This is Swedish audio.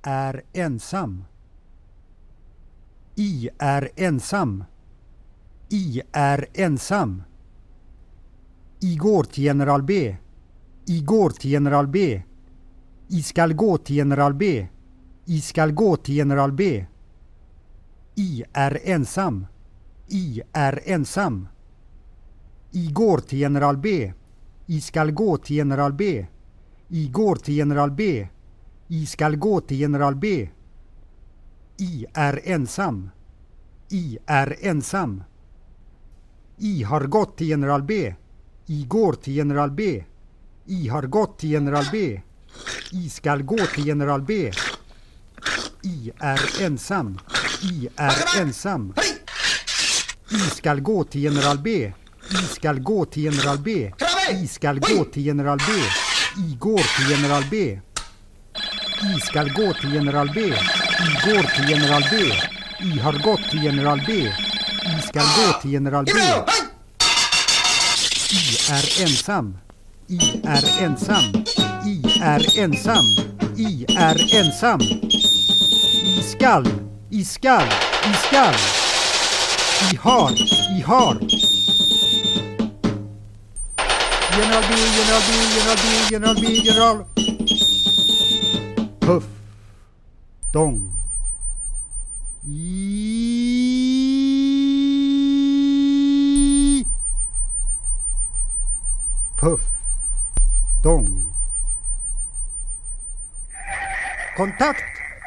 är ensam. I är ensam. I är ensam. I går till general B. I går till general B. I skall gå till general B. I skall gå till general B. I är ensam. I är ensam. I går till general B. I skall gå till general B. I går till general B. I skall gå till general B. I är ensam. I är ensam. I har gått till general B. I går till general B. I har gått till general B. I skall gå till general B. I är ensam. I är ensam. I skall gå till general B. I skall gå till general B. I skall gå till general B. I går till general B. I skall gå till general B. I går till general B. I har gått till general B. I skall gå till general B. I är ensam. I är ensam. I är ensam. I är ensam. I skall. I skall. I skall. I har. I har. General B, general B, general B, general B, general. Puff. Dong. Puff. Dong. Kontakt.